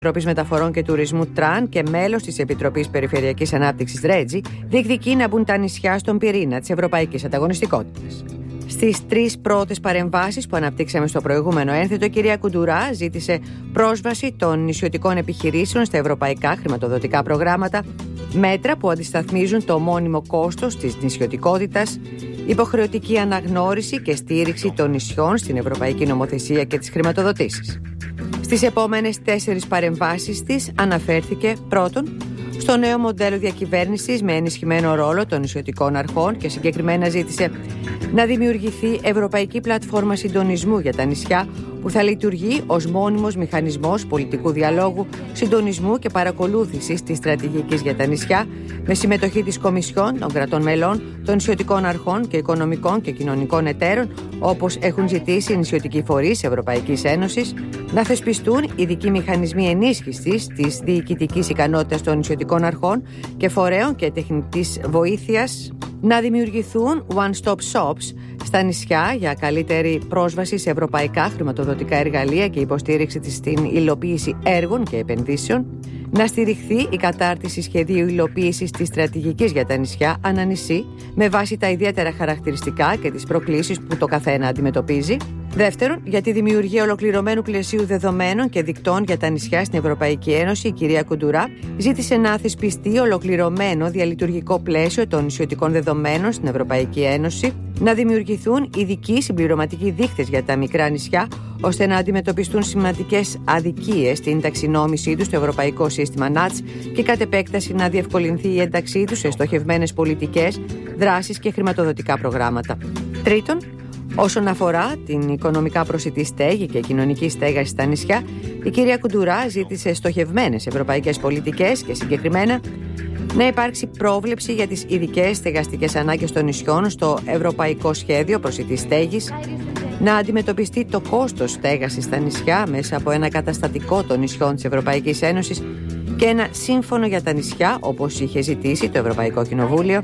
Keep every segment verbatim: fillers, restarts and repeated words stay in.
Επιτροπής Μεταφορών και Τουρισμού Τραν και μέλος της Επιτροπής Περιφερειακής Ανάπτυξης Ρέτζι, διεκδικεί να μπουν τα νησιά στον πυρήνα της ευρωπαϊκής ανταγωνιστικότητας. Στις τρεις πρώτες παρεμβάσεις που αναπτύξαμε στο προηγούμενο ένθετο, η κυρία Κουντουρά ζήτησε πρόσβαση των νησιωτικών επιχειρήσεων στα ευρωπαϊκά χρηματοδοτικά προγράμματα, μέτρα που αντισταθμίζουν το μόνιμο κόστος της νησιωτικότητας, υποχρεωτική αναγνώριση και στήριξη των νησιών στην ευρωπαϊκή νομοθεσία και τις χρηματοδοτήσεις. Στις επόμενες τέσσερις παρεμβάσεις της αναφέρθηκε πρώτον στο νέο μοντέλο διακυβέρνησης με ενισχυμένο ρόλο των νησιωτικών αρχών και συγκεκριμένα ζήτησε να δημιουργηθεί ευρωπαϊκή πλατφόρμα συντονισμού για τα νησιά που θα λειτουργεί ως μόνιμος μηχανισμός πολιτικού διαλόγου, συντονισμού και παρακολούθησης της στρατηγικής για τα νησιά με συμμετοχή της Κομισιόν, των κρατών μελών, των νησιωτικών αρχών και οικονομικών και κοινωνικών εταίρων, όπως έχουν ζητήσει οι νησιωτικοί φορείς Ευρωπαϊκής Ένωσης, να θεσπιστούν ειδικοί μηχανισμοί ενίσχυσης της διοικητικής ικανότητας των νησιωτικών αρχών και φορέων και τεχνητής βοήθειας, να δημιουργηθούν one-stop shops στα νησιά για καλύτερη πρόσβαση σε ευρωπαϊκά χρηματοδοτικά εργαλεία και υποστήριξη της στην υλοποίηση έργων και επενδύσεων, να στηριχθεί η κατάρτιση σχεδίου υλοποίησης της στρατηγικής για τα νησιά ανά νησί με βάση τα ιδιαίτερα χαρακτηριστικά και τις προκλήσεις που το καθένα αντιμετωπίζει. Δεύτερον, για τη δημιουργία ολοκληρωμένου πλαισίου δεδομένων και δικτών για τα νησιά στην Ευρωπαϊκή Ένωση, η κυρία Κουντουρά ζήτησε να θεσπιστεί ολοκληρωμένο διαλειτουργικό πλαίσιο των νησιωτικών δεδομένων στην Ευρωπαϊκή Ένωση, να δημιουργηθούν ειδικοί συμπληρωματικοί δείκτες για τα μικρά νησιά, ώστε να αντιμετωπιστούν σημαντικές αδικίες στην ταξινόμησή τους στο Ευρωπαϊκό Σύστημα νατς και κατ' επέκταση να διευκολυνθεί η ένταξή τους σε στοχευμένες πολιτικές, δράσεις και χρηματοδοτικά προγράμματα. Τρίτον, όσον αφορά την οικονομικά προσιτή στέγη και κοινωνική στέγαση στα νησιά, η κυρία Κουντουρά ζήτησε στοχευμένες ευρωπαϊκές πολιτικές και συγκεκριμένα να υπάρξει πρόβλεψη για τις ειδικές στεγαστικές ανάγκες των νησιών στο Ευρωπαϊκό Σχέδιο Προσιτής Στέγης, να αντιμετωπιστεί το κόστος στέγασης στα νησιά μέσα από ένα καταστατικό των νησιών της Ευρωπαϊκής Ένωσης και ένα σύμφωνο για τα νησιά, όπως είχε ζητήσει το Ευρωπαϊκό Κοινοβούλιο,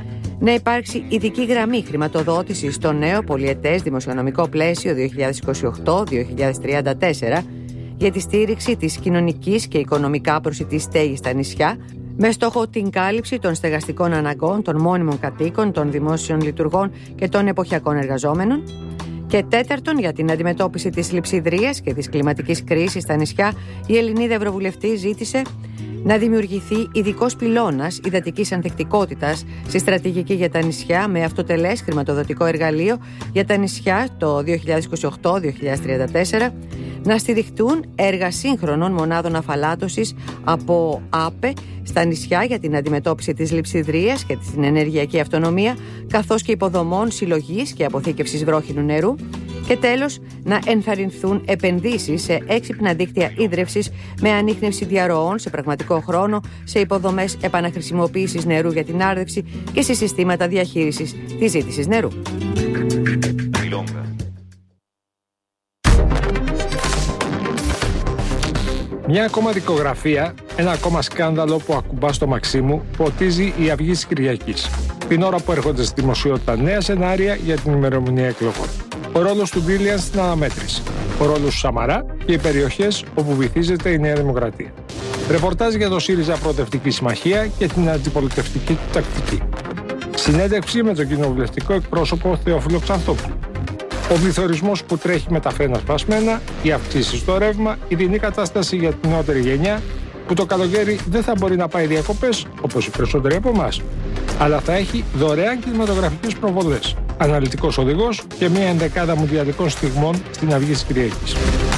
να υπάρξει ειδική γραμμή χρηματοδότησης στο νέο πολυετές δημοσιονομικό πλαίσιο δύο χιλιάδες είκοσι οκτώ με δύο χιλιάδες τριάντα τέσσερα για τη στήριξη της κοινωνικής και οικονομικά προσιτής στέγης στα νησιά, με στόχο την κάλυψη των στεγαστικών αναγκών των μόνιμων κατοίκων, των δημόσιων λειτουργών και των εποχιακών εργαζόμενων. Και τέταρτον, για την αντιμετώπιση της λειψιδρίας και της κλιματικής κρίσης στα νησιά, η Ελληνίδα Ευρωβουλευτή ζήτησε να δημιουργηθεί ειδικός πυλώνας υδατικής ανθεκτικότητας στη στρατηγική για τα νησιά με αυτοτελές χρηματοδοτικό εργαλείο για τα νησιά το δύο χιλιάδες είκοσι οκτώ με δύο χιλιάδες τριάντα τέσσερα, να στηριχτούν έργα σύγχρονων μονάδων αφαλάτωσης από ΑΠΕ στα νησιά για την αντιμετώπιση της λειψιδρίας και την ενεργειακή αυτονομία, καθώς και υποδομών συλλογής και αποθήκευσης βρόχινου νερού. Και τέλος, να ενθαρρυνθούν επενδύσεις σε έξυπνα δίκτυα ίδρευσης με ανίχνευση διαρροών σε πραγματικό χρόνο, σε υποδομές επαναχρησιμοποίησης νερού για την άρδευση και σε συστήματα διαχείρισης της ζήτησης νερού. Μια ακόμα δικογραφία, ένα ακόμα σκάνδαλο που ακουμπά στο μαξί μου, ποτίζει η Αυγή της Κυριακής. Την ώρα που έρχονται στη δημοσιότητα νέα σενάρια για την ημερομηνία εκλογών. Ο ρόλος του Ντίλιαν στην αναμέτρηση. Ο ρόλος του Σαμαρά και οι περιοχές όπου βυθίζεται η Νέα Δημοκρατία. Ρεπορτάζ για το ΣΥΡΙΖΑ Προοδευτική Συμμαχία και την αντιπολιτευτική του τακτική. Συνέντευξη με τον κοινοβουλευτικό εκπρόσωπο Θεόφιλο Ξανθόπουλο. Ο πληθωρισμός που τρέχει με τα φρένα σπασμένα, οι αυξήσεις στο ρεύμα, η δινή κατάσταση για την νεότερη γενιά που το καλοκαίρι δεν θα μπορεί να πάει διακοπές όπως οι περισσότεροι από εμάς, αλλά θα έχει δωρεάν κινηματογραφικές προβολές, αναλυτικός οδηγός και μια ενδεκάδα μουντιαλικών στιγμών στην Αυγή της Κυριακής.